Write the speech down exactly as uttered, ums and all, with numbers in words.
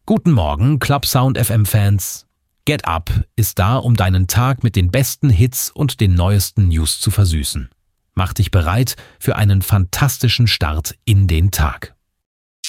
Guten Morgen, Club Sound F M-Fans. Get Up ist da, um deinen Tag mit den besten Hits und den neuesten News zu versüßen. Mach dich bereit für einen fantastischen Start in den Tag.